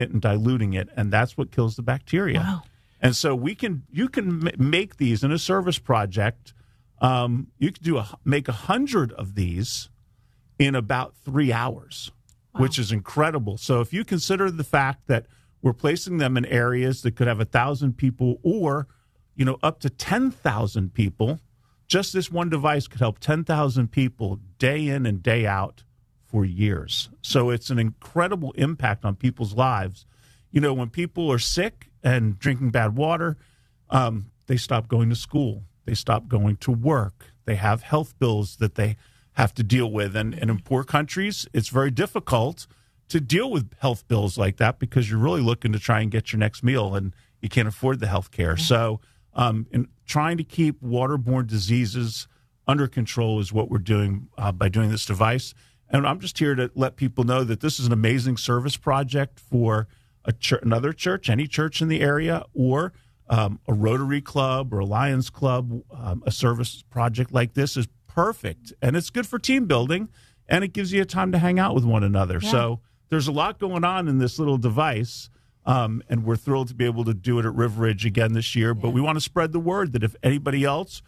it and diluting it, and that's what kills the bacteria. Wow. And so you can make these in a service project. You could make 100 of these in about 3 hours, which is incredible. So if you consider the fact that we're placing them in areas that could have 1,000 people or, up to 10,000 people, just this one device could help 10,000 people day in and day out for years. So it's an incredible impact on people's lives. When people are sick and drinking bad water, they stop going to school. They stop going to work. They have health bills that they have to deal with. And in poor countries, it's very difficult to deal with health bills like that because you're really looking to try and get your next meal and you can't afford the health care. So in trying to keep waterborne diseases under control is what we're doing by doing this device. And I'm just here to let people know that this is an amazing service project for another church, any church in the area, or a Rotary Club or a Lions Club. A service project like this is perfect, and it's good for team building, and it gives you a time to hang out with one another. Yeah. So there's a lot going on in this little device, and we're thrilled to be able to do it at River Ridge again this year. But we want to spread the word that if anybody else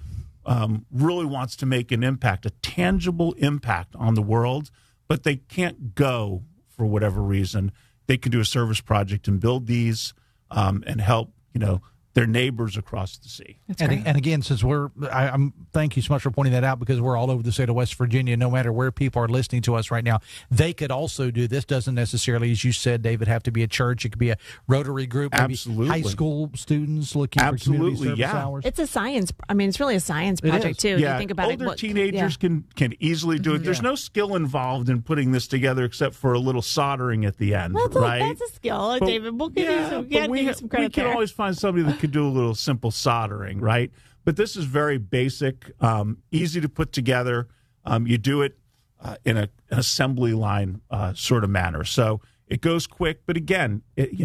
really wants to make an impact, a tangible impact on the world, but they can't go for whatever reason, they can do a service project and build these and help, their neighbors across the sea. And again, since I'm thank you so much for pointing that out, because we're all over the state of West Virginia. No matter where people are listening to us right now, they could also do this. Doesn't necessarily, as you said, David, have to be a church. It could be a Rotary group. Maybe Absolutely. High school students looking for community service hours. It's a science. It's really a science project too. Yeah. You think about older teenagers can easily do it. There's no skill involved in putting this together except for a little soldering at the end, right? That's a skill, but, David. We'll give you some credit. We can always find somebody that could do a little simple soldering, right? But this is very basic, easy to put together. You do it in an assembly line sort of manner. So it goes quick. But again,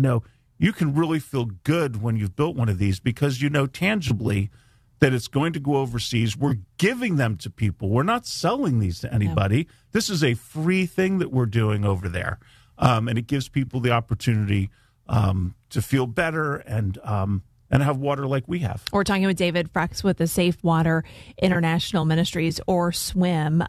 you can really feel good when you've built one of these because you know tangibly that it's going to go overseas. We're giving them to people. We're not selling these to anybody. Yeah. This is a free thing that we're doing over there. And it gives people the opportunity to feel better and have water like we have. We're talking with David Frex with the Safe Water International Ministries, or SWIM.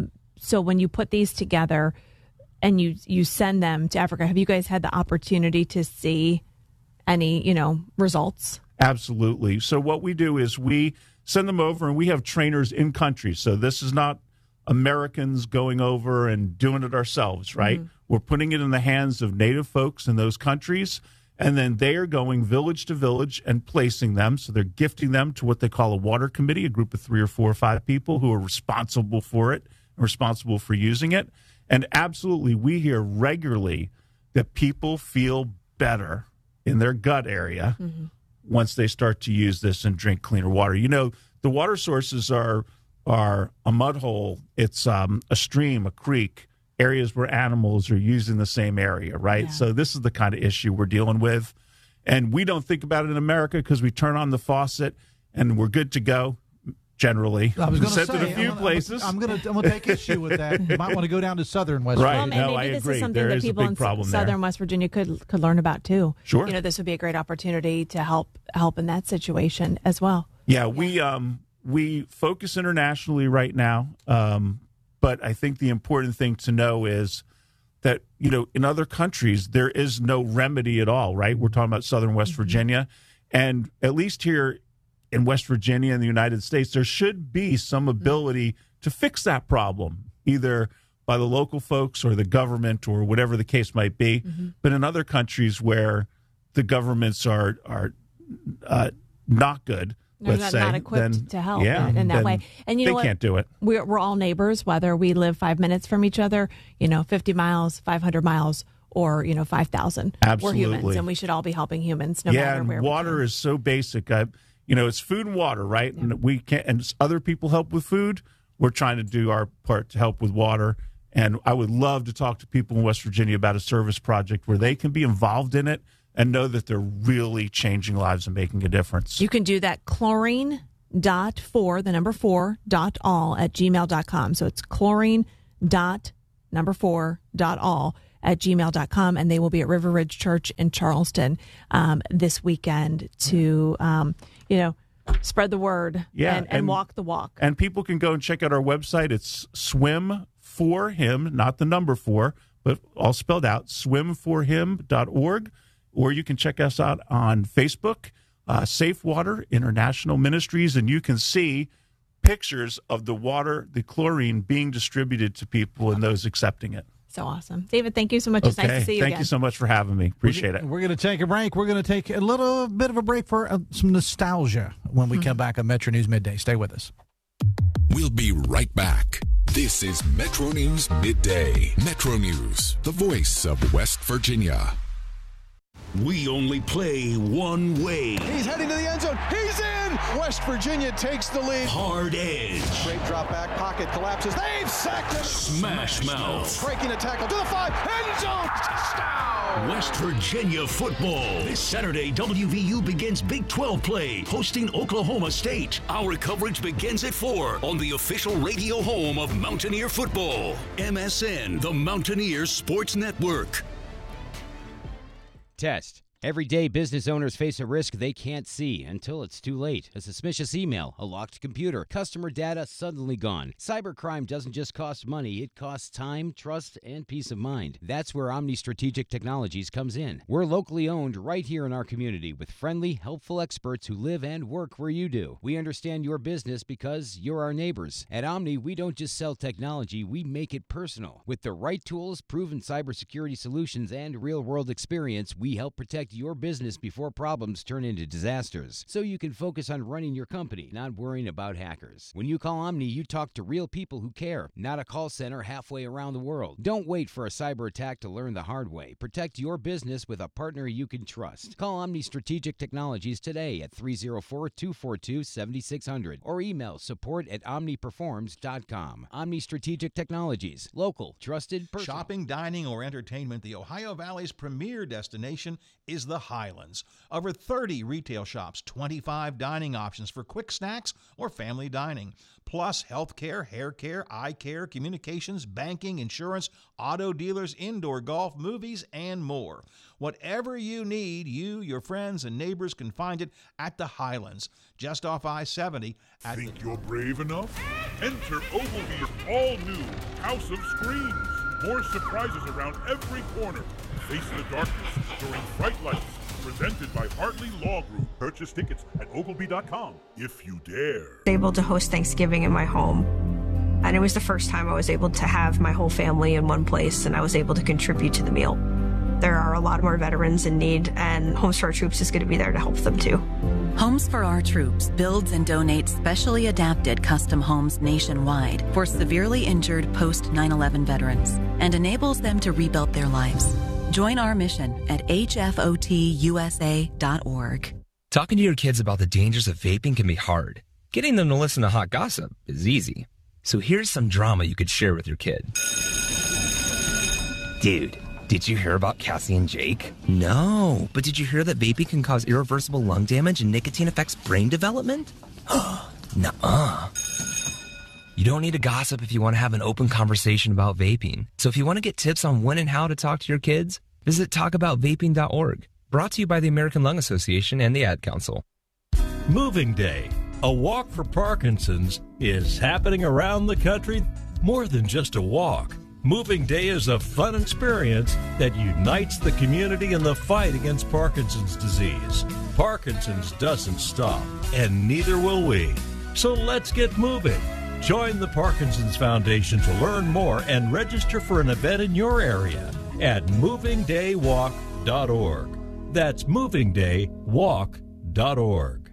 So when you put these together and you send them to Africa, have you guys had the opportunity to see any, results? Absolutely. So what we do is we send them over, and we have trainers in country. So this is not Americans going over and doing it ourselves, right? Mm-hmm. We're putting it in the hands of native folks in those countries. And then they are going village to village and placing them. So they're gifting them to what they call a water committee, a group of 3 or 4 or 5 people who are responsible for it and responsible for using it. And absolutely, we hear regularly that people feel better in their gut area once they start to use this and drink cleaner water. The water sources are a mud hole. It's a stream, a creek, areas where animals are using the same area, right? Yeah. So this is the kind of issue we're dealing with. And we don't think about it in America because we turn on the faucet and we're good to go, generally. I was going to say, a few places. I'm going to take issue with that. You might want to go down to southern West Virginia. Right, no, I agree. This is something that people in southern West Virginia could learn about, too. Sure. This would be a great opportunity to help in that situation as well. Yeah, we focus internationally right now. But I think the important thing to know is that, in other countries, there is no remedy at all, right? We're talking about southern West Virginia. And at least here in West Virginia in the United States, there should be some ability to fix that problem, either by the local folks or the government or whatever the case might be. But in other countries where the governments are not good, not equipped to help in that way. And they can't do it. We're all neighbors, whether we live 5 minutes from each other, 50 miles, 500 miles, or 5,000. Absolutely. We're humans, and we should all be helping humans, no matter where. Yeah, water is so basic. It's food and water, right? Yeah. And we can't. And other people help with food. We're trying to do our part to help with water. And I would love to talk to people in West Virginia about a service project where they can be involved in it and know that they're really changing lives and making a difference. You can do that, chlorine.4all at gmail.com. So it's chlorine.4all. gmail.com, and they will be at River Ridge Church in Charleston this weekend to, spread the word and walk the walk. And people can go and check out our website. It's Swim for Him, not the number 4, but all spelled out, swimforhim.org. Or you can check us out on Facebook, Safe Water International Ministries, and you can see pictures of the water, the chlorine being distributed to people and those accepting it. So awesome. David, thank you so much. It's nice to see you again. Thank you so much for having me. Appreciate it. We're going to take a break. We're going to take a little bit of a break for some nostalgia when we come back on Metro News Midday. Stay with us. We'll be right back. This is Metro News Midday. Metro News, the voice of West Virginia. We only play one way. He's heading to the end zone. He's in! West Virginia takes the lead. Hard edge. Great drop back. Pocket collapses. They've sacked him. Smash mouth. Breaking a tackle to the 5. End zone. Touchdown. West Virginia football. This Saturday, WVU begins Big 12 play, hosting Oklahoma State. Our coverage begins at 4 on the official radio home of Mountaineer football. MSN, the Mountaineer Sports Network. Test. Every day, business owners face a risk they can't see until it's too late. A suspicious email, a locked computer, customer data suddenly gone. Cybercrime doesn't just cost money, it costs time, trust, and peace of mind. That's where Omni Strategic Technologies comes in. We're locally owned right here in our community with friendly, helpful experts who live and work where you do. We understand your business because you're our neighbors. At Omni, we don't just sell technology, we make it personal. With the right tools, proven cybersecurity solutions, and real-world experience, we help protect your business before problems turn into disasters, so you can focus on running your company, not worrying about hackers. When you call Omni, you talk to real people who care, not a call center halfway around the world. Don't wait for a cyber attack to learn the hard way. Protect your business with a partner you can trust. Call Omni Strategic Technologies today at 304-242-7600 or email support@omniperforms.com. Omni Strategic Technologies, local, trusted, personal. Shopping, dining, or entertainment, the Ohio Valley's premier destination is the Highlands. Over 30 retail shops, 25 dining options for quick snacks or family dining, plus healthcare, hair care, eye care, communications, banking, insurance, auto dealers, indoor golf, movies, and more. Whatever you need, you, your friends, and neighbors can find it at the Highlands, just off I-70. Think you're brave enough? Enter Ogilvy's all-new House of Screams. More surprises around every corner. Face the darkness during Fright Lights. Presented by Hartley Law Group. Purchase tickets at Ogilvy.com if you dare. Able to host Thanksgiving in my home. And it was the first time I was able to have my whole family in one place, and I was able to contribute to the meal. There are a lot more veterans in need, and Homes for Our Troops is going to be there to help them too. Homes for Our Troops builds and donates specially adapted custom homes nationwide for severely injured post-9/11 veterans and enables them to rebuild their lives. Join our mission at hfotusa.org. Talking to your kids about the dangers of vaping can be hard. Getting them to listen to hot gossip is easy. So here's some drama you could share with your kid. Dude, did you hear about Cassie and Jake? No, but did you hear that vaping can cause irreversible lung damage and nicotine affects brain development? Nuh-uh. You don't need to gossip if you want to have an open conversation about vaping. So if you want to get tips on when and how to talk to your kids, visit talkaboutvaping.org. Brought to you by the American Lung Association and the Ad Council. Moving Day, a walk for Parkinson's, is happening around the country. More than just a walk. Moving Day is a fun experience that unites the community in the fight against Parkinson's disease. Parkinson's doesn't stop, and neither will we. So let's get moving. Join the Parkinson's Foundation to learn more and register for an event in your area at movingdaywalk.org. That's movingdaywalk.org.